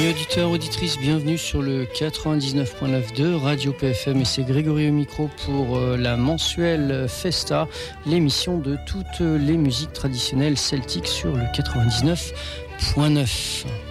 auditeurs, auditrices, bienvenue sur le 99.9 de Radio PFM et c'est Grégory au micro pour la mensuelle Festa, l'émission de toutes les musiques traditionnelles celtiques sur le 99.9.